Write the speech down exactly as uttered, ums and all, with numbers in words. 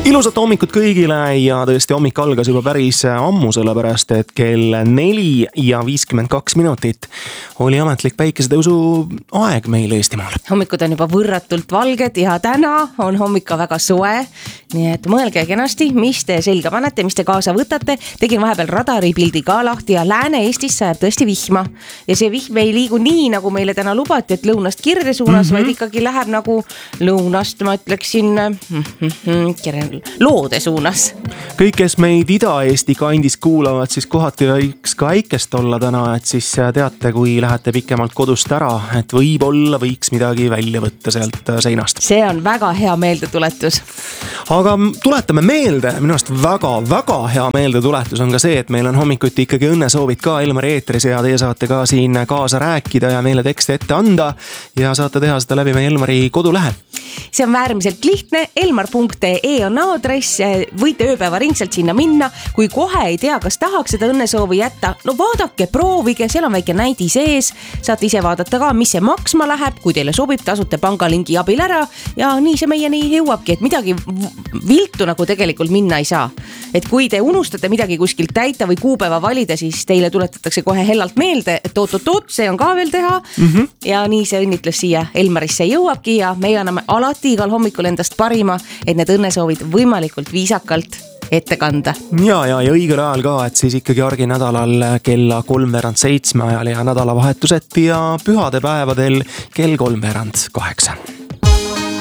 Ilusat hommikut kõigile ja tõesti hommik algas juba päris ammu, sellepärast et kell neli ja viiskümmend kaks minutit oli ametlik päikesetõusu aeg meil Eestimaal. Hommikud on juba võrratult valged ja täna on hommika väga soe, nii et mõelge kenasti, mis te selga panete, mis te kaasa võtate. Tegin vahepeal radaripildi ka lahti ja Lääne-Eestis sajab tõesti vihma ja see vihm ei liigu nii, nagu meile täna lubati, et lõunast kirde suunas, mm-hmm. vaid ikkagi läheb nagu lõunast, ma ütleksin, loode suunas. Kõik, kes meid Ida-Eesti kandis kuulavad, siis kohati võiks ka äikest olla täna, et siis teate, kui lähete pikemalt kodust ära, et võib-olla võiks midagi välja võtta sealt seinast. See on väga hea meeldetuletus. Aga tuletame meelde, minu arust väga-väga hea meeldetuletus on ka see, et meil on hommikuti ikkagi õnnesoovid ka Elmari eetris ja teie saate ka siin kaasa rääkida ja meile tekste ette anda ja saate teha seda läbi meie Elmari kodulähe. See on äärmiselt lihtne, elmar punkt ee on aadress, võite ööpäeva ringselt sinna minna, kui kohe ei tea, kas tahaks seda õnnesoovi jätta, no vaadake, proovige, seal on väike näidi sees, saate ise vaadata ka, mis see maksma läheb, kui teile sobib, tasute pangalingi abil ära ja nii see meieni jõuabki, et midagi viltu nagu tegelikult minna ei saa. Et kui te unustate midagi kuskilt täita või kuupäeva valida, siis teile tuletatakse kohe hellalt meelde, et oot-oot-oot, see on ka veel teha mm-hmm. ja nii see õnnitlus siia Elmarisse jõuabki ja meie anname alati igal hommikul endast parima, et need õnnesoovid võimalikult viisakalt ette kanda. Ja, ja, ja õigel ajal ka, et siis ikkagi arginädalal kella kolmveerand seitsme ajal ja nädalavahetuseti ja pühade päevadel kell kolmveerand kaheksa.